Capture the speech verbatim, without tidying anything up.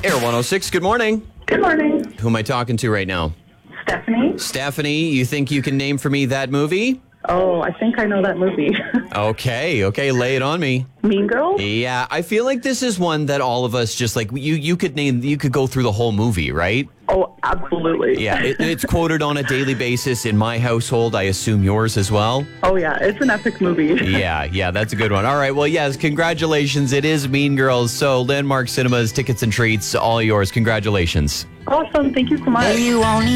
Air one oh six, good morning. Good morning. Who am I talking to right now? Stephanie. Stephanie, you think you can name for me that movie? Oh, I think I know that movie. Okay, okay, lay it on me. Mean Girls? Yeah, I feel like this is one that all of us just like, you you could name, you could go through the whole movie, right? Oh, absolutely. Yeah, it, it's quoted on a daily basis in my household. I assume yours as well. Oh, yeah. It's an epic movie. Yeah, yeah, that's a good one. All right, well, yes, congratulations. It is Mean Girls. So Landmark Cinemas, tickets and treats, all yours. Congratulations. Awesome. Thank you so much. You only